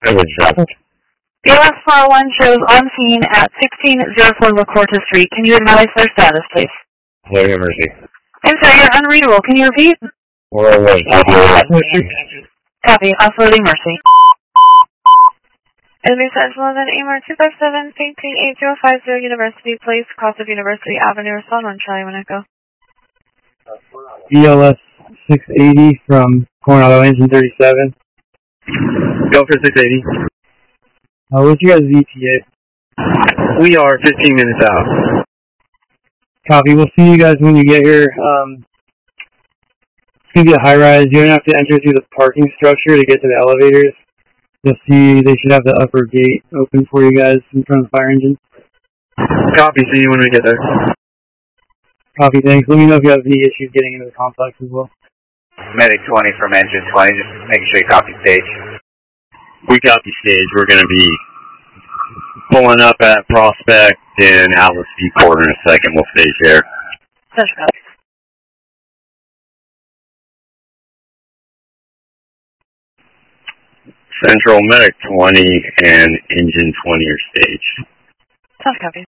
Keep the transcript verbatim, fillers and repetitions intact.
It was dropped. B L S four oh one shows on scene at sixteen oh four La Corte Street. Can you advise their status, please? William Mercy. I'm sorry, you're unreadable. Can you repeat? four oh one. Copy. Offloading Mercy. Enemy Central London, A M R two five seven, P T eight zero five zero, University Place, cross of University Avenue, respond on Charlie when I go. B L S six eighty from Coronado Engine thirty-seven. Go for six eighty. Uh, what's your guys' E T A? We are fifteen minutes out. Copy. We'll see you guys when you get here. Um, it's going to be a high rise. You're going to have to enter through the parking structure to get to the elevators. You'll see they should have the upper gate open for you guys in front of the fire engine. Copy. See you when we get there. Copy. Thanks. Let me know if you have any issues getting into the complex as well. Medic twenty from engine twenty, just making sure you copy stage. We copy stage. We're going to be pulling up at Prospect and Atlas Seaport in a second. We'll stage there. Such copy. Central Medic twenty and Engine twenty are staged. Such copy.